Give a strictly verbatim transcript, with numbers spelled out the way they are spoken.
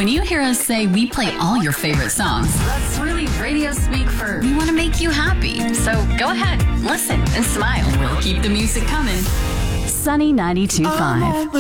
When you hear us say we play all your favorite songs, that's really radio speak for we want to make you happy. So go ahead, listen, and smile. We'll keep the music coming. Sunny ninety-two point five.